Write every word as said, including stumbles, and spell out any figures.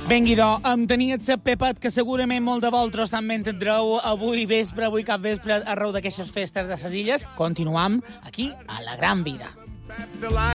Benguidó, em tenia el Pepet, que segurament molt de vosaltres també entendreu avui vespre, avui cap vespre, arreu d'aquestes festes de les illes. Continuam aquí a La Gran Vida.